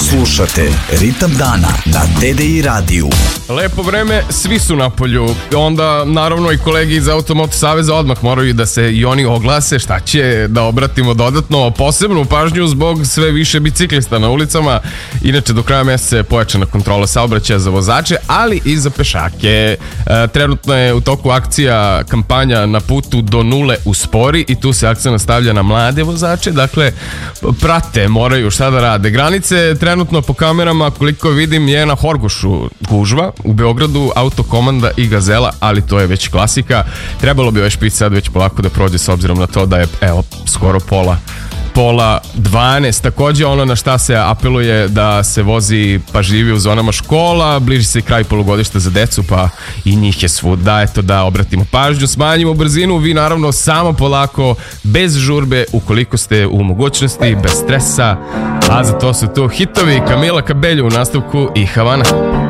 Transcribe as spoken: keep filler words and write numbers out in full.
Slušate Ritam dana na T D I radiju. Lepo vreme, svi su na polju. Onda naravno i kolegi iz Automoto Saveza odmah moraju da se i oni oglase šta će da obratimo dodatno posebnu pažnju zbog sve više biciklista na ulicama. Inače do kraja meseca je pojačana kontrola saobraćaja za vozače, ali i za pešake. E, trenutno je u toku akcija kampanja Na putu do nule uspori i tu se akcija nastavlja na mlade vozače, dakle prate, moraju šta da rade. Granice trenutno po kamerama koliko vidim je na Horgošu gužva, u Beogradu Autokomanda i Gazela, ali to je već klasika. Trebalo bi ovaj špic sad već polako da prođe s obzirom na to da je evo skoro pola pola dvanaest. Takođe ono na šta se apeluje da se vozi pažljivi u zonama škola, bliži se i kraj polugodišta za decu, pa i njih je svuda. Eto da obratimo pažnju, smanjimo brzinu, vi naravno samo polako, bez žurbe, ukoliko ste u mogućnosti, bez stresa, a za to su tu hitovi Camila Cabello u nastavku i Havana.